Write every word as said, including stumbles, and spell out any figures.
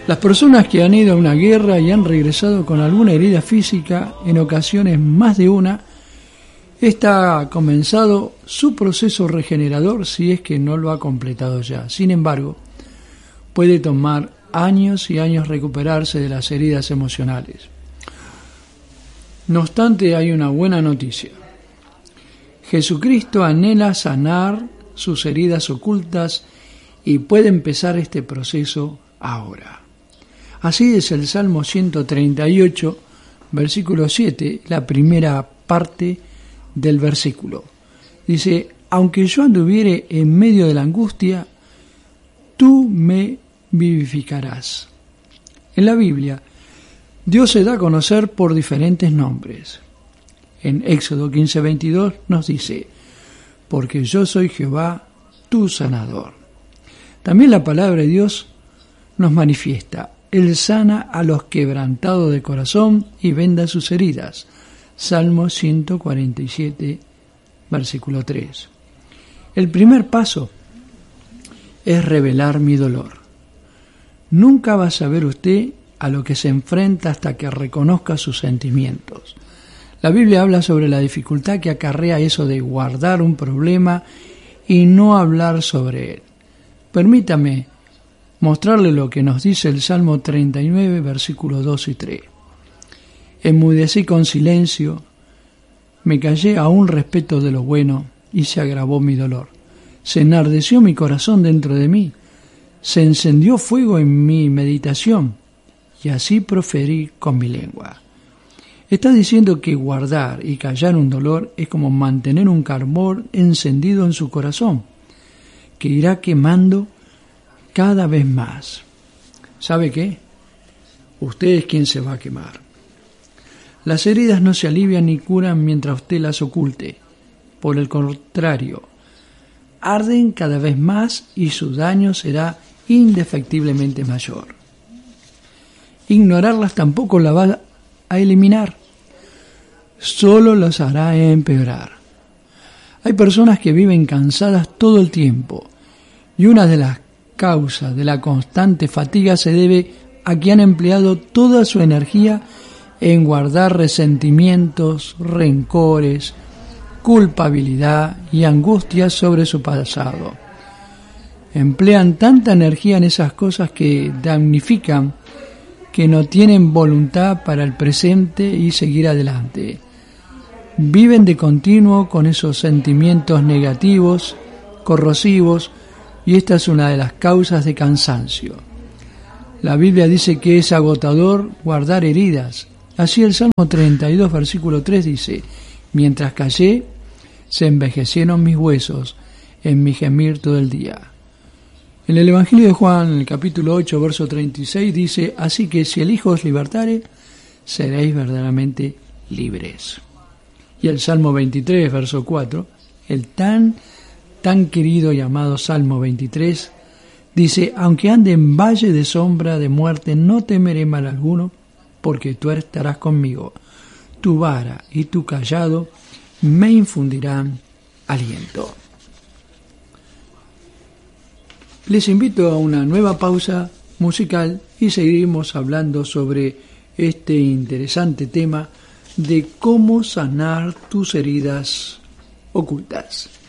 Las personas que han ido a una guerra y han regresado con alguna herida física, en ocasiones más de una, esta ha comenzado su proceso regenerador si es que no lo ha completado ya. Sin embargo, puede tomar años y años recuperarse de las heridas emocionales. No obstante, hay una buena noticia. Jesucristo anhela sanar sus heridas ocultas y puede empezar este proceso ahora. Así es el Salmo ciento treinta y ocho, versículo siete, la primera parte del versículo. Dice: aunque yo anduviere en medio de la angustia, tú me vivificarás. En la Biblia, Dios se da a conocer por diferentes nombres. En Éxodo quince veintidós nos dice: porque yo soy Jehová, tu sanador. También la palabra de Dios nos manifiesta: Él sana a los quebrantados de corazón y venda sus heridas. Salmo ciento cuarenta y siete, versículo tres. El primer paso es revelar mi dolor. Nunca va a saber usted a lo que se enfrenta hasta que reconozca sus sentimientos. La Biblia habla sobre la dificultad que acarrea eso de guardar un problema y no hablar sobre él. Permítame mostrarle lo que nos dice el Salmo treinta y nueve, versículos dos y tres. Enmudecí con silencio, me callé aún respecto de lo bueno, y se agravó mi dolor. Se enardeció mi corazón dentro de mí, se encendió fuego en mi meditación, y así proferí con mi lengua. Está diciendo que guardar y callar un dolor es como mantener un carbón encendido en su corazón, que irá quemando cada vez más. ¿Sabe qué? Usted es quien se va a quemar. Las heridas no se alivian ni curan mientras usted las oculte. Por el contrario, arden cada vez más y su daño será indefectiblemente mayor. Ignorarlas tampoco la va a eliminar, solo las hará empeorar. Hay personas que viven cansadas todo el tiempo, y una de las causas de la constante fatiga se debe a que han empleado toda su energía en guardar resentimientos, rencores, culpabilidad y angustias sobre su pasado. Emplean tanta energía en esas cosas que damnifican, que no tienen voluntad para el presente y seguir adelante. Viven de continuo con esos sentimientos negativos, corrosivos, y esta es una de las causas de cansancio. La Biblia dice que es agotador guardar heridas. Así el Salmo treinta y dos, versículo tres dice: mientras callé, se envejecieron mis huesos en mi gemir todo el día. En el Evangelio de Juan, en el capítulo ocho, verso treinta y seis, dice: así que si el Hijo os libertare, seréis verdaderamente libres. Y el Salmo veintitrés, verso cuatro, el tan, tan querido y amado Salmo veintitrés, dice: aunque ande en valle de sombra de muerte, no temeré mal alguno, porque tú estarás conmigo. Tu vara y tu cayado me infundirán aliento. Les invito a una nueva pausa musical y seguiremos hablando sobre este interesante tema de cómo sanar tus heridas ocultas.